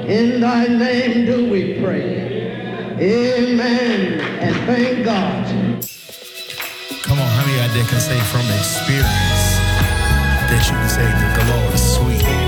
In thy name do we pray. Amen. And thank God. Come on, how many out there can say from experience that you can say that the Lord is sweet?